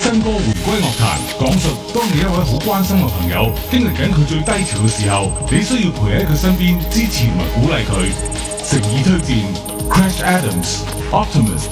新歌回歸樂壇，講述當你一位好關心嘅朋友經歷緊佢最低潮嘅時候，你需要陪喺佢身邊支持同埋鼓勵佢。誠意推薦 Crash Adams Optimist。